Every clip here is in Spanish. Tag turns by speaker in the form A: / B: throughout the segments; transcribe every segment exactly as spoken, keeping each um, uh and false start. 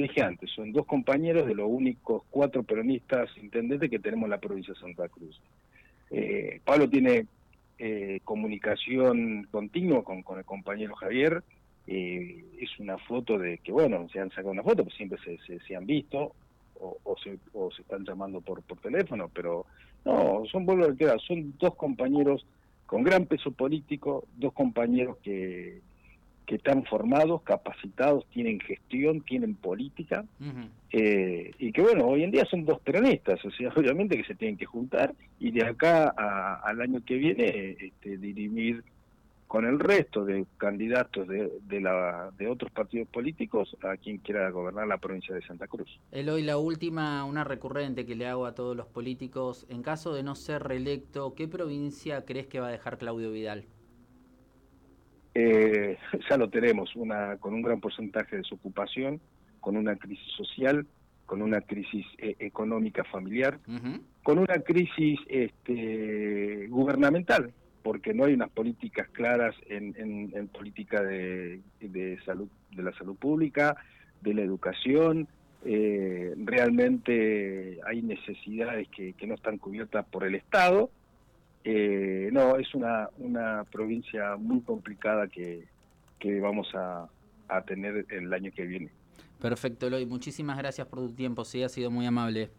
A: dije antes, son dos compañeros de los únicos cuatro peronistas intendentes que tenemos en la provincia de Santa Cruz. Eh, Pablo tiene eh, comunicación continua con, con el compañero Javier. Eh, es una foto de que, bueno, se han sacado una foto, pues siempre se, se, se han visto, o, o, se, o se están llamando por, por teléfono, pero no, son, vuelvo a reiterar, son dos compañeros con gran peso político, dos compañeros que, que están formados, capacitados, tienen gestión, tienen política,
B: Uh-huh.
A: eh, y que bueno, hoy en día son dos peronistas, o sea, obviamente que se tienen que juntar, y de acá a, al año que viene, este, dirimir con el resto de candidatos de, de, la, de otros partidos políticos a quien quiera gobernar la provincia de Santa Cruz.
B: Eloy, la última, una recurrente que le hago a todos los políticos, en caso de no ser reelecto, ¿qué provincia crees que va a dejar Claudio Vidal?
A: Eh, ya lo tenemos, una con un gran porcentaje de desocupación, con una crisis social, con una crisis eh, económica familiar,
B: Uh-huh.
A: con una crisis este, gubernamental, porque no hay unas políticas claras en, en, en política de, de salud, de la salud pública, de la educación. Eh, realmente hay necesidades que, que no están cubiertas por el Estado. Eh, no, es una, una provincia muy complicada que, que vamos a, a tener el año que viene.
B: Perfecto, Eloy. Muchísimas gracias por tu tiempo. Sí, ha sido muy amable.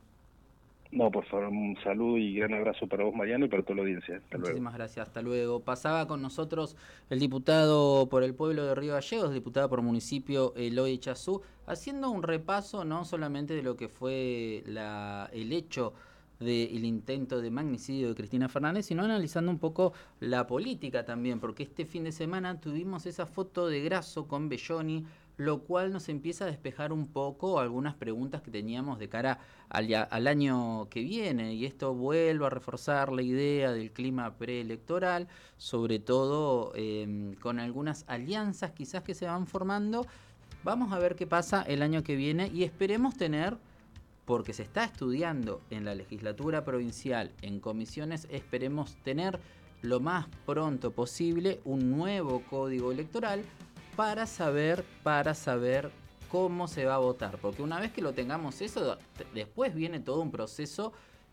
A: No, por favor, un saludo y gran abrazo para vos, Mariano, y para toda la audiencia. Hasta luego.
B: Muchísimas gracias. Hasta luego. Pasaba con nosotros el diputado por el pueblo de Río Gallegos, diputado por municipio Eloy Chazú, haciendo un repaso no solamente de lo que fue la, el hecho del intento de magnicidio de Cristina Fernández, sino analizando un poco la política también, porque este fin de semana tuvimos esa foto de Grasso con Belloni, lo cual nos empieza a despejar un poco algunas preguntas que teníamos de cara al, al año que viene, y esto vuelve a reforzar la idea del clima preelectoral, sobre todo eh, con algunas alianzas quizás que se van formando. Vamos a ver qué pasa el año que viene y esperemos tener, porque se está estudiando en la legislatura provincial, en comisiones, esperemos tener lo más pronto posible un nuevo código electoral para saber, para saber cómo se va a votar. Porque una vez que lo tengamos eso, después viene todo un proceso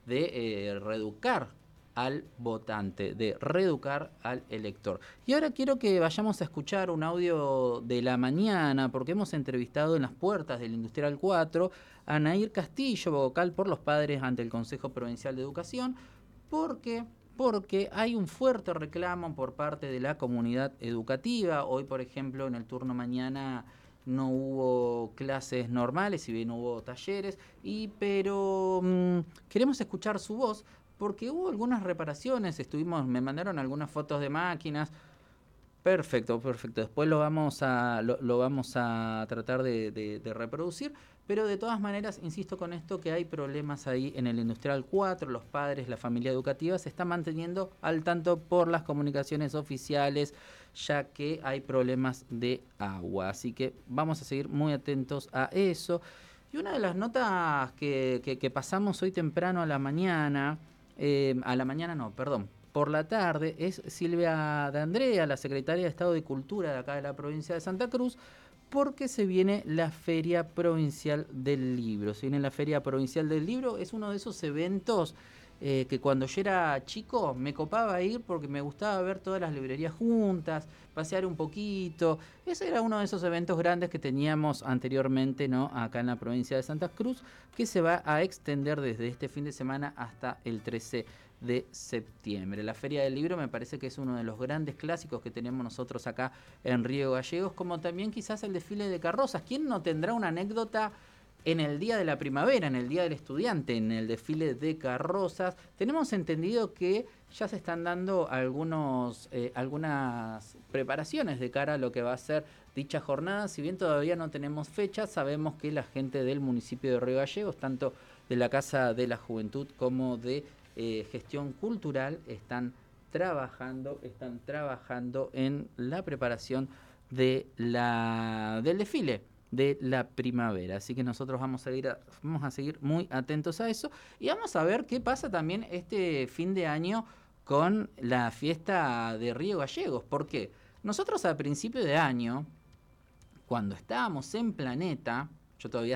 B: de eh, reeducar al votante, de reeducar al elector. Y ahora quiero que vayamos a escuchar un audio de la mañana, porque hemos entrevistado en las puertas del Industrial cuatro a Nair Castillo, vocal por los padres ante el Consejo Provincial de Educación, porque... porque hay un fuerte reclamo por parte de la comunidad educativa. Hoy, por ejemplo, en el turno mañana no hubo clases normales, si bien hubo talleres, y pero mmm, queremos escuchar su voz, porque hubo algunas reparaciones, estuvimos, me mandaron algunas fotos de máquinas. Perfecto, perfecto. Después lo vamos a lo, lo vamos a tratar de, de, de reproducir, pero de todas maneras, insisto con esto, que hay problemas ahí en el Industrial cuatro, los padres, la familia educativa se está manteniendo al tanto por las comunicaciones oficiales, ya que hay problemas de agua. Así que vamos a seguir muy atentos a eso. Y una de las notas que, que, que pasamos hoy temprano a la mañana, eh, a la mañana no, perdón, por la tarde, es Silvia de Andrea, la secretaria de Estado de Cultura de acá de la provincia de Santa Cruz, porque se viene la Feria Provincial del Libro. Se viene la Feria Provincial del Libro, es uno de esos eventos eh, que cuando yo era chico me copaba ir porque me gustaba ver todas las librerías juntas, pasear un poquito. Ese era uno de esos eventos grandes que teníamos anteriormente, ¿no?, acá en la provincia de Santa Cruz, que se va a extender desde este fin de semana hasta el trece de septiembre. La Feria del Libro me parece que es uno de los grandes clásicos que tenemos nosotros acá en Río Gallegos, como también quizás el desfile de carrozas. ¿Quién no tendrá una anécdota en el Día de la Primavera, en el Día del Estudiante, en el desfile de carrozas? Tenemos entendido que ya se están dando algunos, eh, algunas preparaciones de cara a lo que va a ser dicha jornada. Si bien todavía no tenemos fecha, sabemos que la gente del municipio de Río Gallegos, tanto de la Casa de la Juventud como de Eh, gestión cultural, están trabajando, están trabajando en la preparación de la, del desfile de la primavera. Así que nosotros vamos a, ir a, vamos a seguir muy atentos a eso y vamos a ver qué pasa también este fin de año con la fiesta de Río Gallegos. Porque nosotros a principio de año, cuando estábamos en Planeta, yo todavía